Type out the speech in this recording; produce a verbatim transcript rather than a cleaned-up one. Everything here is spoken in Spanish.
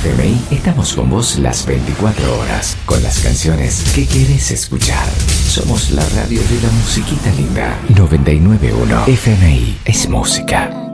F M I estamos con vos las veinticuatro horas, con las canciones que querés escuchar. Somos la radio de la musiquita linda. noventa y nueve punto uno F M I es música.